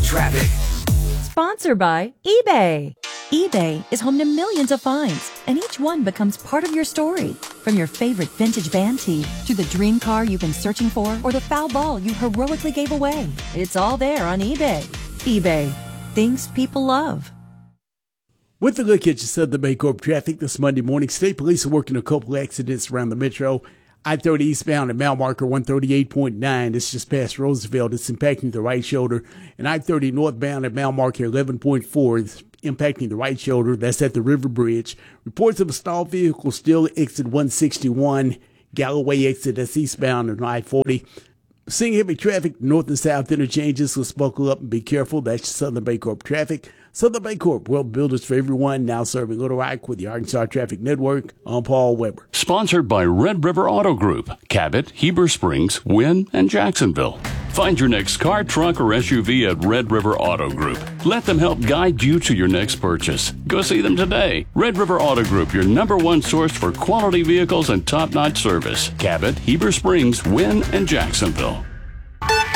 Traffic. Sponsored by eBay. eBay is home to millions of finds, and each one becomes part of your story. From your favorite vintage band tee to the dream car you've been searching for or the foul ball you heroically gave away. It's all there on eBay. eBay. Things people love. With a look at your Southern Bancorp traffic this Monday morning, state police are working a couple of accidents around the metro. I-30 eastbound at mile marker 138.9. It's just past Roosevelt. It's impacting the right shoulder. And I-30 northbound at mile marker 11.4. It's impacting the right shoulder. That's at the River Bridge. Reports of a stalled vehicle still exit 161. Galloway exit, that's eastbound on I-40. Seeing heavy traffic north and south interchanges, so buckle up and be careful. That's your Southern Bancorp traffic. Southern Bancorp, well builders for everyone, now serving Little Rock with the Arkansas Traffic Network. I'm Paul Weber. Sponsored by Red River Auto Group, Cabot, Heber Springs, Wynn, and Jacksonville. Find your next car, truck, or SUV at Red River Auto Group. Let them help guide you to your next purchase. Go see them today. Red River Auto Group, your #1 source for quality vehicles and top-notch service. Cabot, Heber Springs, Wynn, and Jacksonville.